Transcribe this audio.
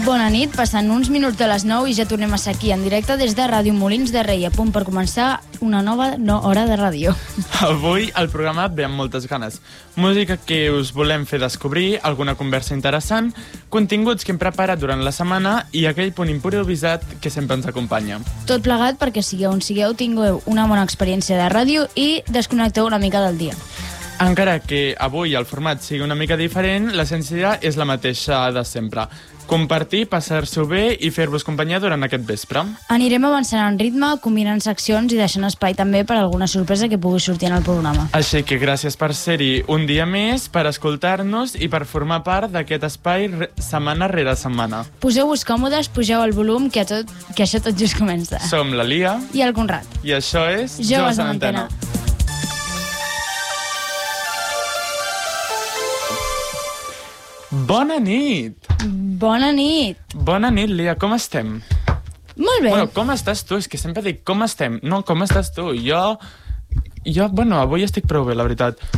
Bona nit, passant uns minuts de les 9 i ja tornem a ser aquí en directe des de Ràdio Molins de Rei, a punt per començar una nova hora de ràdio. Avui el programa ve amb moltes ganes. Música que us volem fer descobrir, alguna conversa interessant, continguts que hem preparat durant la setmana i aquell punt improvisat que sempre ens acompanya. Tot plegat perquè sigueu on sigueu, tingueu una bona experiència de ràdio i desconnecteu una mica del dia. Encara que avui el format sigui una mica diferent, l'essència és la mateixa de sempre. Compartir, passar-s'ho bé i fer-vos companyia durant aquest vespre. Anirem avançant en ritme, combinant seccions i deixant espai també per alguna sorpresa que pugui sortir en el programa. Així que gràcies per ser-hi un dia més, per escoltar-nos i per formar part d'aquest espai setmana rere setmana. Poseu-vos còmodes, pugeu el volum, que això tot just comença. Som la Lia I el Conrad. I això és Joves en Antena. Bona nit! Bona nit! Bona nit, Lia, com estem? Molt bé. Bueno, com estàs tu? És que sempre dic com estem. No, com estàs tu? Jo, avui estic prou bé, la veritat.